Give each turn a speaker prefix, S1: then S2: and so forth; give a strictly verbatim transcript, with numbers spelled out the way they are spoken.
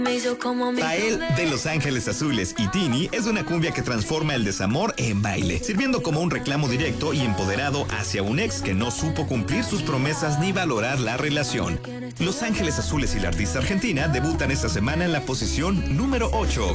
S1: Tael de Los Ángeles Azules y Tini es una cumbia que transforma el desamor en baile, sirviendo como un reclamo directo y empoderado hacia un ex que no supo cumplir sus promesas ni valorar la relación. Los Ángeles Azules y la artista argentina debutan esta semana en la posición número ocho.